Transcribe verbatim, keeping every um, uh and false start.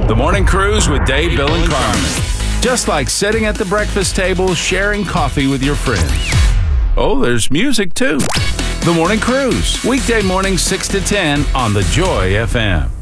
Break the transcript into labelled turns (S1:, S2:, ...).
S1: The Morning Cruise with Dave, Bill, and Carmen. Just like sitting at the breakfast table, sharing coffee with your friends. Oh, there's music too. The Morning Cruise, weekday morning six to ten on the Joy F M.